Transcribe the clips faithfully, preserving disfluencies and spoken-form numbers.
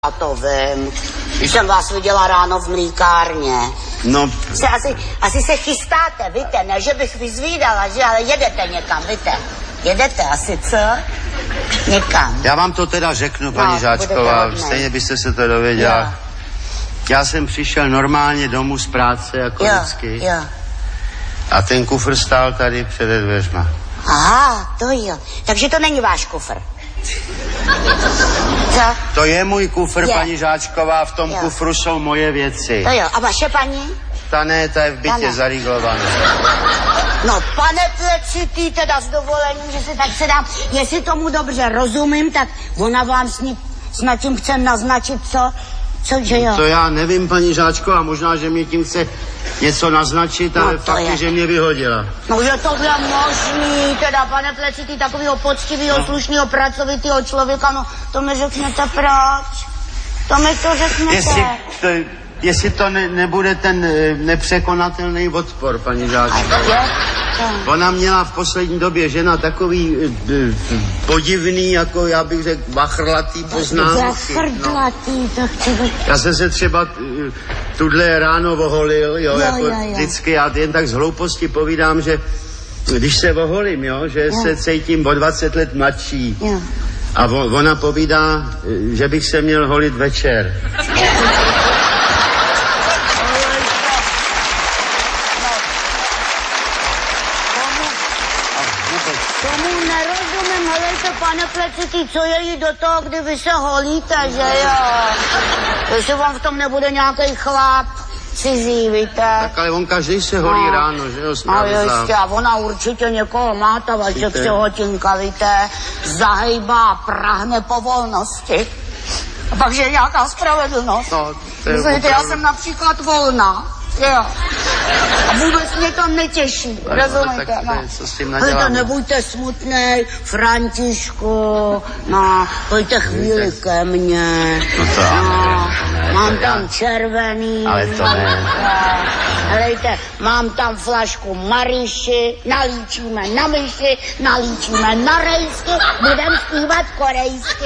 Já to vím. Když jsem vás viděla ráno v mlýkárně. No. Se asi, asi se chystáte, víte, ne, že bych vyzvídala, že, ale jedete někam, víte. Jedete asi, co? Někam. Já vám to teda řeknu, paní no, Žáčková, stejně byste se to dověděla. Jo. Já jsem přišel normálně domů z práce, jako jo, vždycky. Jo. A ten kufr stál tady před dveřma. Aha, to jo. Takže to není váš kufr. Co? To je můj kufr, je. paní Žáčková, v tom jo. kufru jsou moje věci. To jo, a vaše paní? Ta ne, ta je v bytě zarýglovaná. No, pane Plecitý, teda s dovolením, že se tak se dám, jestli tomu dobře rozumím, tak ona vám s, ní, s nad tím chce naznačit, co? Co, že jo? To já nevím, paní Žáčková, možná, že mě tím chce něco naznačit, ale no, fakt je, je, že mě vyhodila. No, je tohle možný, teda, pane Plecitý, takovýho poctivýho, no. slušnýho, pracovitýho člověka, no, to mi řeknete proč? To mi to řeknete. Jestli to, jestli to ne, nebude ten e, nepřekonatelný odpor, paní Žáčková. Ona měla v poslední době žena takový e, e, podivný, jako já bych řekl, vachrlatý poznámky. Vachrlatý, no. To chci být. Já jsem se třeba e, tuhle ráno oholil, jo, jo jako jo, jo. vždycky, já jen tak z hlouposti povídám, že když se oholím, jo, že jo. se cítím o dvacet let mladší. Jo. A ona povídá, že bych se měl holit večer. Tomu nerozumím, helejte, pane Plecitý, co je jí do toho, kdy vy se holíte, že jo? Jestli vám v tom nebude nějaký chlap cizí, víte? Tak ale on každý se holí no. ráno, že jo, No ještě, a ona určitě někoho má, ta vaše přehotinka, víte, zahejbá, prahne po volnosti. A pak, že je nějaká spravedlnost. No, Myslíte, já jsem například volná. Jo. A vůbec mě to netěší, no, rozumíte? No, no. Co s tím naděláme? Nebuďte smutnej, Františku, no, pojďte chvíli ke mně. No to no, ne, mám to tam já. červený. Ale to ne. Helejte, mám tam flašku Mariši, nalíčíme na myši, nalíčíme na rejsky, budem zpívat korejsky.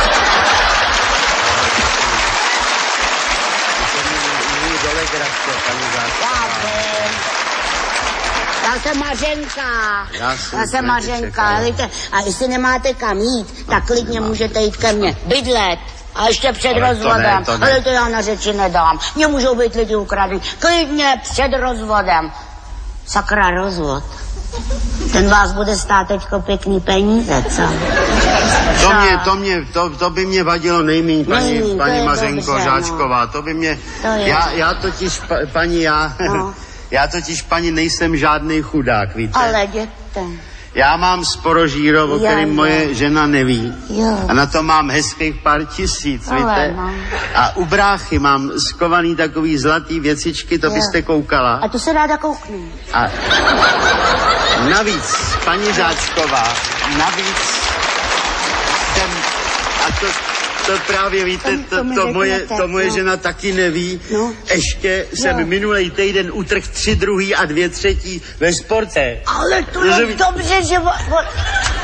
Já jsem Mařenka. Já jsem, Já jsem Mařenka. Víte, a jestli nemáte kam jít, tak klidně můžete jít ke mně bydlet. A ještě před ale rozvodem. To ne, to ne. Ale to já na řeči nedám. Mně můžou být lidi ukradení. Klidně před rozvodem. Sakra, rozvod. Ten vás bude stát teďko pěkný peníze, co? To, mě, to, mě, to, to by mě vadilo nejméně, paní, nejmín, paní Mařenko dobře, Žáčková. No. To by mě... To já, já totiž, pa, paní, já... No. Já totiž, paní, nejsem žádný chudák, víte? Ale děte. Já mám sporožíro, o kterém moje žena neví. Jo. A na to mám hezkých pár tisíc, ale víte? No. A u bráchy mám skovaný takový zlatý věcičky, to jo. byste koukala. A to se ráda kouknu. A navíc, paní Žáčková, navíc jsem, a to, to právě víte, to, to, to, moje, to moje no. žena taky neví. No. Ještě jsem jo. minulej týden utrhl tři druhý a dvě třetí ve sportce. Ale to je dobře, že...